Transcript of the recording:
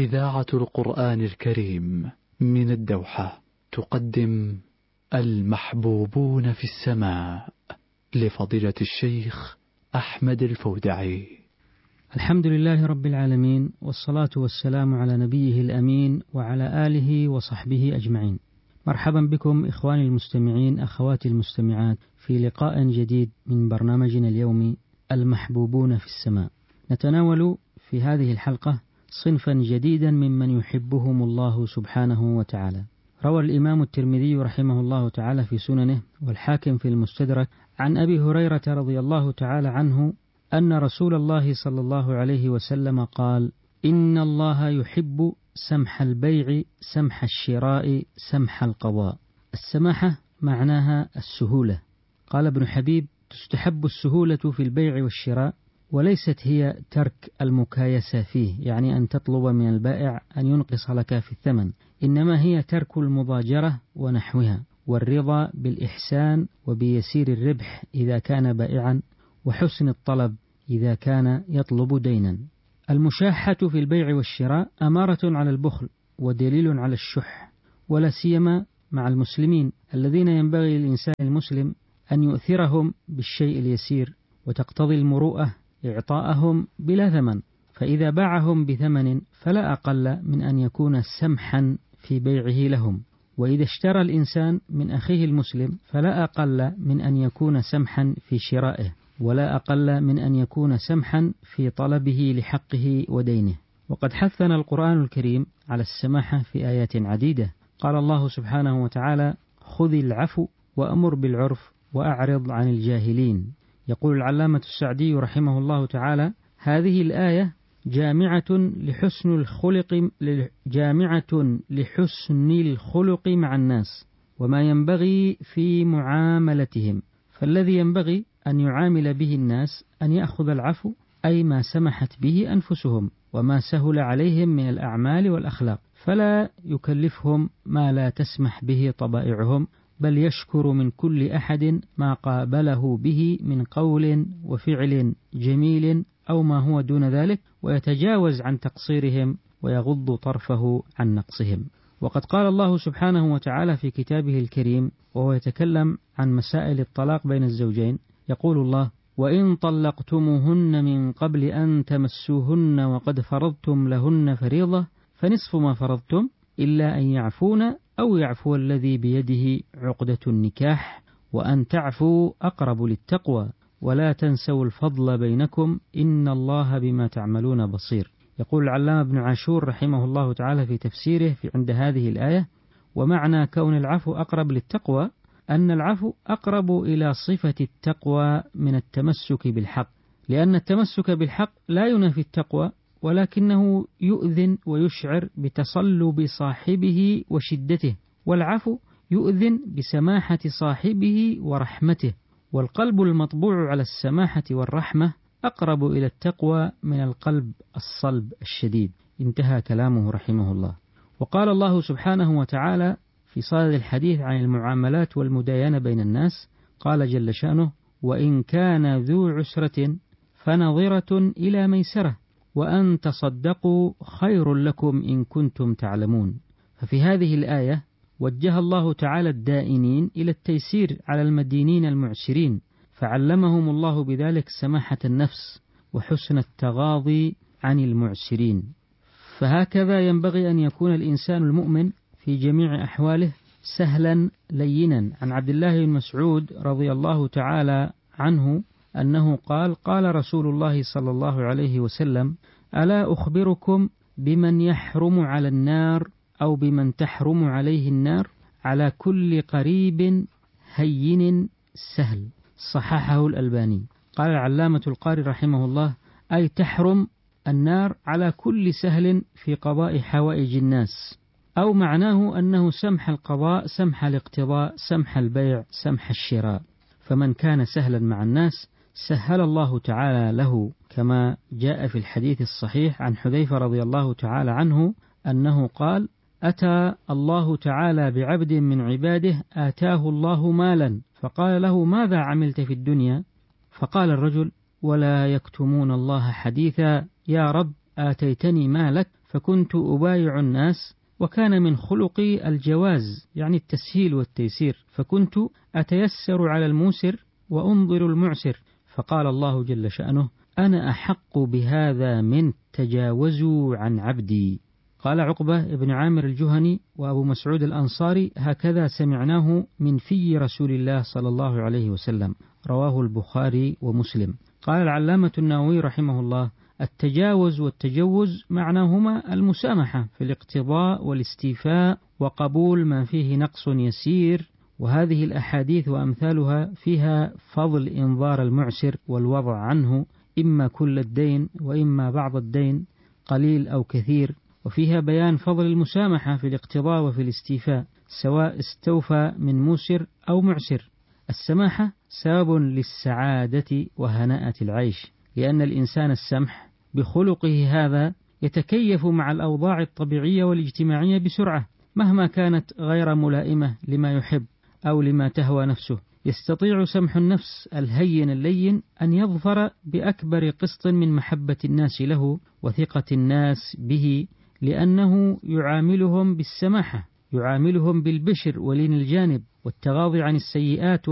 إذاعة القرآن الكريم من الدوحة تقدم المحبوبون في السماء لفضيلة الشيخ أحمد الفودعي. الحمد لله رب العالمين، والصلاة والسلام على نبيه الأمين وعلى آله وصحبه أجمعين. مرحبا بكم إخواني المستمعين، أخواتي المستمعات، في لقاء جديد من برنامجنا اليومي المحبوبون في السماء. نتناول في هذه الحلقة صنفا جديدا ممن يحبهم الله سبحانه وتعالى. روى الإمام الترمذي رحمه الله تعالى في سننه والحاكم في المستدرك عن أبي هريرة رضي الله تعالى عنه أن رسول الله صلى الله عليه وسلم قال: إن الله يحب سمح البيع سمح الشراء سمح القضاء. السماحة معناها السهولة. قال ابن حبيب: تستحب السهولة في البيع والشراء، وليست هي ترك المكايسة فيه، يعني أن تطلب من البائع أن ينقص لك في الثمن، إنما هي ترك المضاجرة ونحوها، والرضا بالإحسان وبيسير الربح إذا كان بائعا، وحسن الطلب إذا كان يطلب دينا. المشاحة في البيع والشراء أمارة على البخل ودليل على الشح، ولا سيما مع المسلمين الذين ينبغي للإنسان المسلم أن يؤثرهم بالشيء اليسير، وتقتضي المروءة إعطاءهم بلا ثمن، فإذا باعهم بثمن فلا أقل من أن يكون سمحا في بيعه لهم، وإذا اشترى الإنسان من أخيه المسلم فلا أقل من أن يكون سمحا في شرائه، ولا أقل من أن يكون سمحا في طلبه لحقه ودينه. وقد حثنا القرآن الكريم على السماحة في آيات عديدة. قال الله سبحانه وتعالى: خذ العفو وأمر بالعرف وأعرض عن الجاهلين. يقول العلامة السعدي رحمه الله تعالى: هذه الآية جامعة لحسن الخلق مع الناس وما ينبغي في معاملتهم، فالذي ينبغي أن يعامل به الناس أن يأخذ العفو، أي ما سمحت به أنفسهم وما سهل عليهم من الأعمال والأخلاق، فلا يكلفهم ما لا تسمح به طبائعهم، بل يشكر من كل أحد ما قابله به من قول وفعل جميل أو ما هو دون ذلك، ويتجاوز عن تقصيرهم ويغض طرفه عن نقصهم. وقد قال الله سبحانه وتعالى في كتابه الكريم وهو يتكلم عن مسائل الطلاق بين الزوجين، يقول الله: وإن طلقتموهن من قبل أن تمسوهن وقد فرضتم لهن فريضة فنصف ما فرضتم إلا أن يعفون أو يعفو الذي بيده عقدة النكاح، وأن تعفوا أقرب للتقوى، ولا تنسوا الفضل بينكم إن الله بما تعملون بصير. يقول العلامة ابن عاشور رحمه الله تعالى في تفسيره عند هذه الآية: ومعنى كون العفو أقرب للتقوى أن العفو أقرب إلى صفة التقوى من التمسك بالحق، لأن التمسك بالحق لا ينافي التقوى، ولكنه يؤذن ويشعر بتصلب صاحبه وشدته، والعفو يؤذن بسماحة صاحبه ورحمته، والقلب المطبوع على السماحة والرحمة أقرب إلى التقوى من القلب الصلب الشديد. انتهى كلامه رحمه الله. وقال الله سبحانه وتعالى في صدد الحديث عن المعاملات والمداينة بين الناس، قال جل شأنه: وإن كان ذو عسرة فنظرة إلى ميسرة وأن تصدقوا خير لكم إن كنتم تعلمون. ففي هذه الآية وجه الله تعالى الدائنين إلى التيسير على المدينين المعسرين، فعلمهم الله بذلك سماحة النفس وحسن التغاضي عن المعسرين. فهكذا ينبغي أن يكون الإنسان المؤمن في جميع أحواله سهلا لينا. عن عبد الله بن مسعود رضي الله تعالى عنه أنه قال: قال رسول الله صلى الله عليه وسلم: ألا أخبركم بمن يحرم على النار أو بمن تحرم عليه النار؟ على كل قريب هين سهل. صححه الألباني. قال العلامة القاري رحمه الله: أي تحرم النار على كل سهل في قضاء حوائج الناس، أو معناه أنه سمح القضاء سمح الاقتضاء سمح البيع سمح الشراء، فمن كان سهلا مع الناس سهل الله تعالى له، كما جاء في الحديث الصحيح عن حذيفة رضي الله تعالى عنه أنه قال: أتى الله تعالى بعبد من عباده آتاه الله مالا، فقال له: ماذا عملت في الدنيا؟ فقال الرجل: ولا يكتمون الله حديثا، يا رب آتيتني مالك فكنت أبايع الناس، وكان من خلقي الجواز يعني التسهيل والتيسير، فكنت أتيسر على الموسر وأنظر المعسر، فقال الله جل شأنه: أنا أحق بهذا من تجاوزوا عن عبدي. قال عقبة بن عامر الجهني وأبو مسعود الأنصاري: هكذا سمعناه من في رسول الله صلى الله عليه وسلم، رواه البخاري ومسلم. قال العلامة النووي رحمه الله: التجاوز والتجوز معناهما المسامحة في الاقتضاء والاستيفاء وقبول ما فيه نقص يسير، وهذه الأحاديث وأمثالها فيها فضل إنظار المعسر والوضع عنه إما كل الدين وإما بعض الدين قليل أو كثير، وفيها بيان فضل المسامحة في الاقتضاء وفي الاستيفاء سواء استوفى من موسر أو معسر. السماحة سبب للسعادة وهناءة العيش، لأن الإنسان السمح بخلقه هذا يتكيف مع الأوضاع الطبيعية والاجتماعية بسرعة مهما كانت غير ملائمة لما يحب أو لما تهوى نفسه. يستطيع سمح النفس الهين اللين أن يظفر بأكبر قسط من محبة الناس له وثقة الناس به، لأنه يعاملهم بالسماحة، يعاملهم بالبشر ولين الجانب والتغاضي عن السيئات